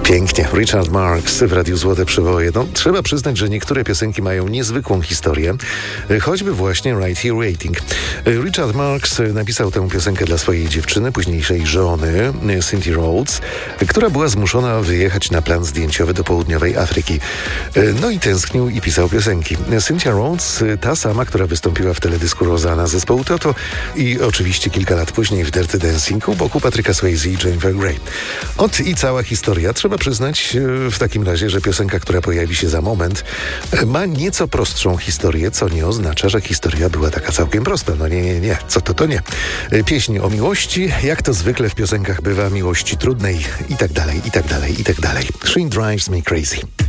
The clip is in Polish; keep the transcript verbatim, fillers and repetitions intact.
Pięknie. Richard Marx w Radiu Złote Przeboje. No, trzeba przyznać, że niektóre piosenki mają niezwykłą historię, choćby właśnie Right Here Waiting. Richard Marx napisał tę piosenkę dla swojej dziewczyny, późniejszej żony, Cynthia Rhodes, która była zmuszona wyjechać na plan zdjęciowy do południowej Afryki. No i tęsknił i pisał piosenki. Cynthia Rhodes, ta sama, która wystąpiła w teledysku Rosanna zespołu Toto i oczywiście kilka lat później w Dirty Dancing u boku Patryka Swayze i Jennifer Grey. Ot i cała historia. Trzeba przyznać w takim razie, że piosenka, która pojawi się za moment, ma nieco prostszą historię, co nie oznacza, że historia była taka całkiem prosta. No nie, nie, nie. Co to, to nie. Pieśń o miłości, jak to zwykle w piosenkach bywa, miłości trudnej i tak dalej, i tak dalej, i tak dalej. She drives me crazy.